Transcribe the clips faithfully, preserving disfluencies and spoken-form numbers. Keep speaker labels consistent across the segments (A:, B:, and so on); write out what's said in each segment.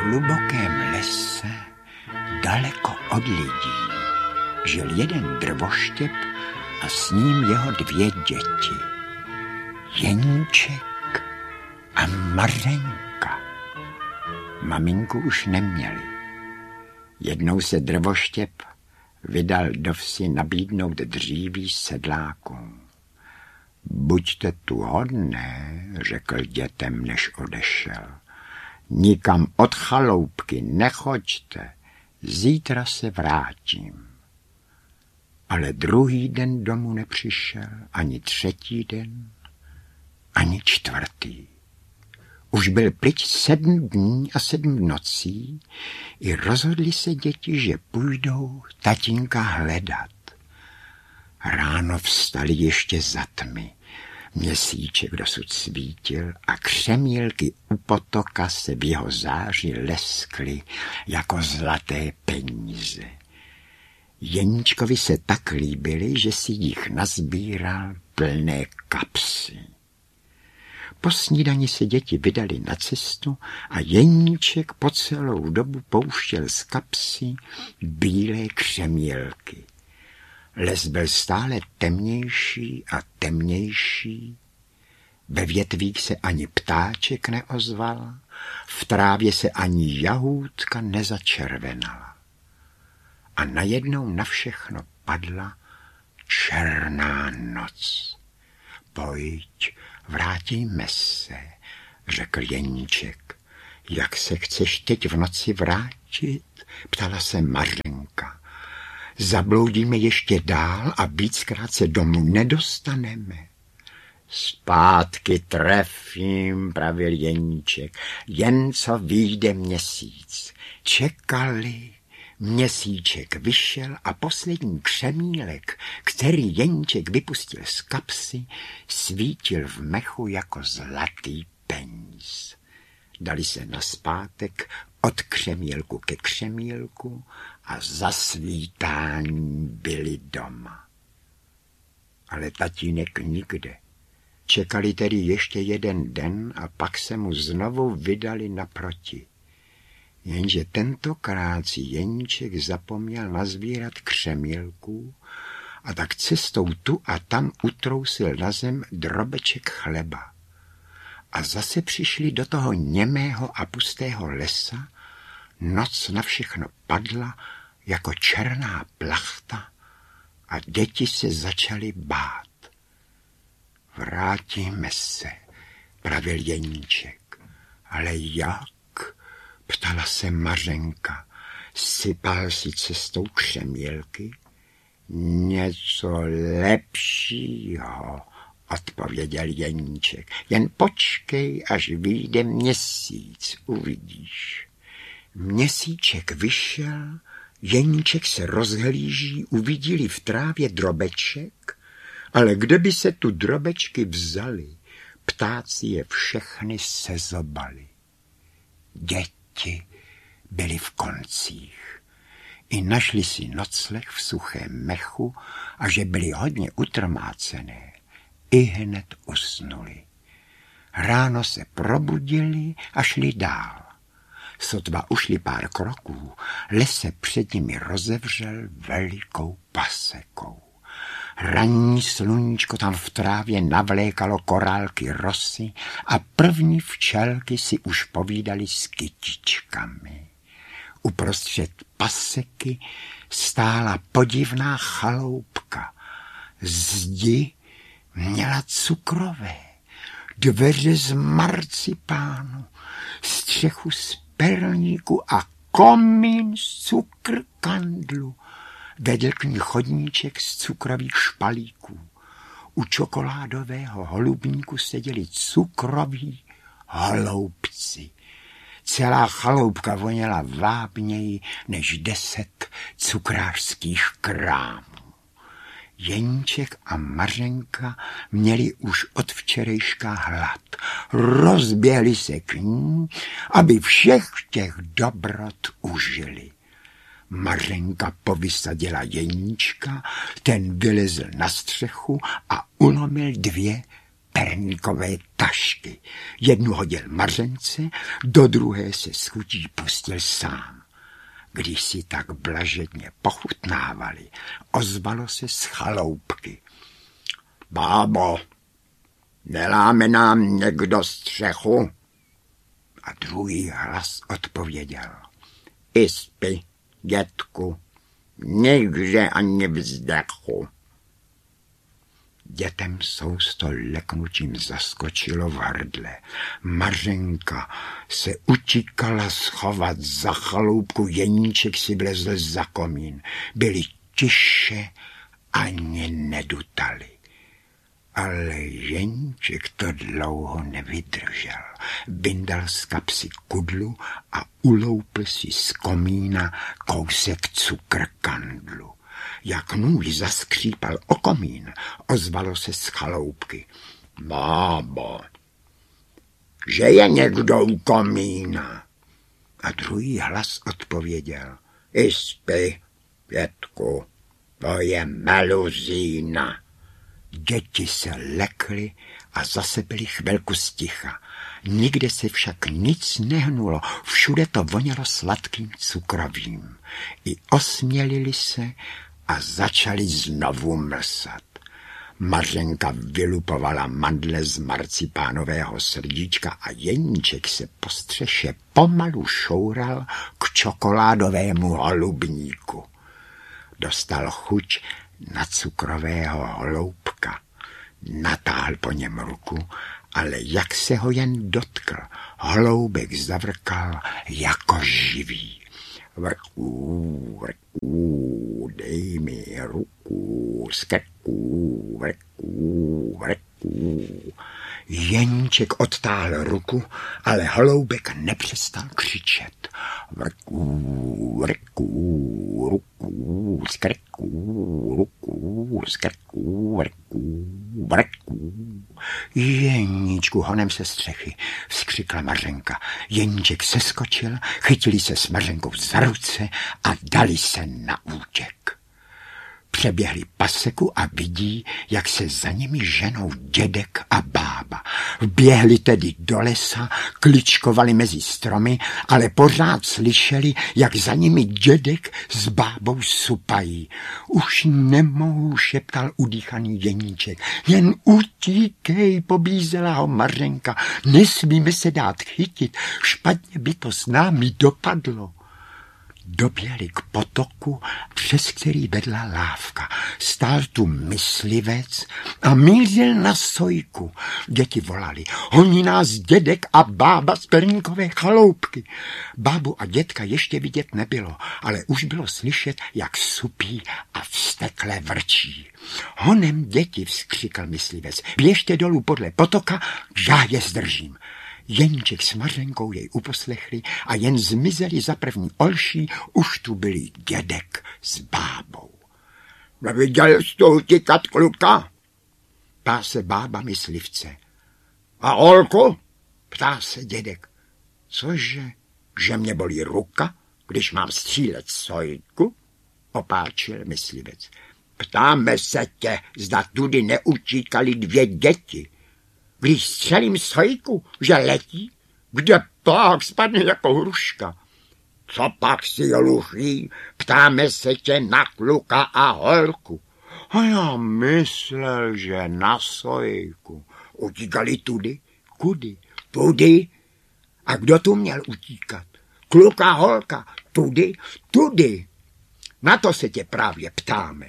A: hlubokém lese, daleko od lidí, žil jeden drvoštěp a s ním jeho dvě děti. Jeníček a Mařenka. Maminku už neměli. Jednou se drvoštěp vydal do vsi nabídnout dříví sedlákům. Buďte tu hodné, řekl dětem, než odešel. Nikam od chaloupky nechoďte, zítra se vrátím. Ale druhý den domů nepřišel, ani třetí den, ani čtvrtý. Už byl pryč sedm dní a sedm nocí i rozhodli se děti, že půjdou tatínka hledat. Ráno vstali ještě za tmy. Měsíček dosud svítil a křemílky u potoka se v jeho záři leskly jako zlaté peníze. Jeníčkovi se tak líbily, že si jich nazbíral plné kapsy. Po snídani se děti vydali na cestu a Jeníček po celou dobu pouštěl z kapsy bílé křemílky. Les byl stále temnější a temnější. Ve větvích se ani ptáček neozval, v trávě se ani jahůdka nezačervenala. A najednou na všechno padla černá noc. Pojď, vrátíme se, řekl Jeníček. Jak se chceš teď v noci vrátit? Ptala se Mařenka. Zabloudíme ještě dál a víckrát se domů nedostaneme. Zpátky trefím, pravil Jeníček, jen co vyjde měsíc. Čekali, měsíček vyšel a poslední křemílek, který Jeníček vypustil z kapsy, svítil v mechu jako zlatý peníz. Dali se nazpátek od křemílku ke křemílku a za svítání byli doma. Ale tatínek nikde. Čekali tedy ještě jeden den a pak se mu znovu vydali naproti. Jenže tentokrát si Jeníček zapomněl nazbírat křemílků a tak cestou tu a tam utrousil na zem drobeček chleba. A zase přišli do toho němého a pustého lesa, noc na všechno padla jako černá plachta a děti se začaly bát. Vrátíme se, pravil Jeníček. Ale jak? Ptala se Mařenka. Sypal si cestou křemílky? Něco lepšího, odpověděl Jeníček. Jen počkej, až vyjde měsíc, uvidíš. Měsíček vyšel, Jeníček se rozhlíží, uviděli v trávě drobeček, ale kde by se tu drobečky vzali, ptáci je všechny sezobali. Děti byly v koncích. I našli si nocleh v suchém mechu a že byli hodně utrmácené, i hned usnuli. Ráno se probudili a šli dál. Sotva ušli pár kroků, les se před nimi rozevřel velikou pasekou. Ranní sluníčko tam v trávě navlékalo korálky rosy a první včelky si už povídali s kytičkami. Uprostřed paseky stála podivná chaloupka. Zdi měla cukrové, dveře z marcipánu, střechu z perníku a komín z cukrkandlu. Vedl k ní chodníček z cukrových špalíků. U čokoládového holubníku seděli cukroví holoubci. Celá chaloupka voněla vábněji než deset cukrářských krámů. Jeníček a Mařenka měli už od včerejška hlad. Rozběhli se k ní, aby všech těch dobrot užili. Mařenka povysadila Jeníčka, ten vylezl na střechu a ulomil dvě perníkové tašky. Jednu hodil Mařence, do druhé se s chutí pustil sám. Když si tak blažedně pochutnávali, ozvalo se z chaloupky. Bábo, neláme nám někdo střechu? A druhý hlas odpověděl. Ispy, dětku, nikde ani vzdechu. Dětem sousto leknutím zaskočilo v hrdle. Mařenka se utíkala schovat za chaloupku, Jeníček si vlezl za komín. Byli tiše, ani nedutali. Ale Jeníček to dlouho nevydržel. Vyndal z kapsy kudlu a uloupl si z komína kousek cukrkandlu. Jak nůž zaskřípal o komín, ozvalo se z chaloupky. Bábo, že je někdo u komína? A druhý hlas odpověděl. Ispy, dětku, to je meluzína. Děti se lekly a zase byli chvilku sticha. Nikde se však nic nehnulo, všude to vonělo sladkým cukrovým. I osmělili se a začali znovu mlsat. Mařenka vylupovala mandle z marcipánového srdíčka a Jeníček se po střeše pomalu šoural k čokoládovému holubníku. Dostal chuť na cukrového holoubka. Natáhl po něm ruku, ale jak se ho jen dotkl, holoubek zavrkal jako živý. Vrků, vrků, dej mi ruku, z krku, vrků, vrků. Jeníček odtáhl ruku, ale holoubek nepřestal křičet. Vrků, vrků, ruku, z krku, ruku, z krku, vrků, vrků. Jeníčku, honem se střechy, vzkřikla Mařenka. Jeníček seskočil, chytili se s Mařenkou za ruce a dali se na útěk. Přeběhli paseku a vidí, jak se za nimi ženou dědek a bába. Vběhli tedy do lesa, kličkovali mezi stromy, ale pořád slyšeli, jak za nimi dědek s bábou supají. Už nemohu, šeptal udýchaný Jeníček. Jen utíkej, pobízela ho Mařenka. Nesmíme se dát chytit, špatně by to s námi dopadlo. Doběhli k potoku, přes který vedla lávka. Stál tu myslivec a mířil na sojku. Děti volali, honí nás dědek a bába z perníkové chaloupky. Bábu a dětka ještě vidět nebylo, ale už bylo slyšet, jak supí a vztekle vrčí. Honem děti, vzkřikl myslivec, běžte dolů podle potoka, já je zdržím. Jeníček s Mařenkou jej uposlechli a jen zmizeli za první olší, už tu byli dědek s bábou. Neviděl jsi to utíkat, kluka? Ptá se bába myslivce. A holku? Ptá se dědek. Cože, že mě bolí ruka, když mám střílet sojku? Opáčil myslivec. Ptáme se tě, zda tudy neutíkali dvě děti. Když střelím sojku, že letí, kde pak spadne jako hruška. Co pak si luší, ptáme se tě na kluka a holku. A já myslel, že na sojku. Utíkali tudy? Kudy? Tudy? A kdo tu měl utíkat? Kluka, holka, tudy? Tudy. Na to se tě právě ptáme.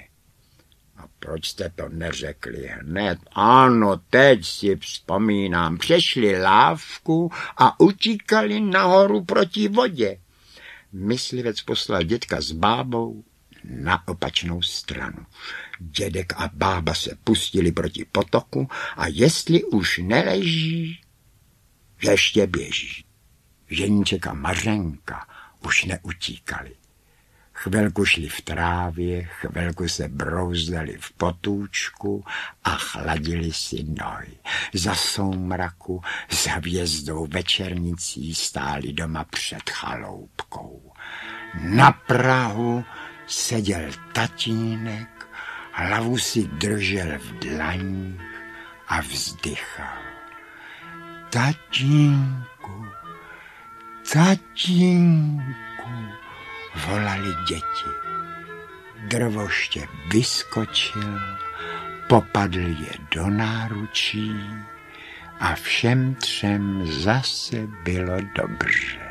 A: A proč jste to neřekli hned? Ano, teď si vzpomínám. Přešli lávku a utíkali nahoru proti vodě. Myslivec poslal dědka s bábou na opačnou stranu. Dědek a bába se pustili proti potoku a jestli už neleží, ještě běží. Jeníček a Mařenka už neutíkali. Chvilku šli v trávě, chvilku se brouzdali v potůčku a chladili si nohy. Za soumraku s hvězdou večernicí stáli doma před chaloupkou. Na prahu seděl tatínek, hlavu si držel v dlaních a vzdychal. Tatínku, tatínku, volali děti. Drvoště vyskočil, popadl je do náručí a všem třem zase bylo dobře.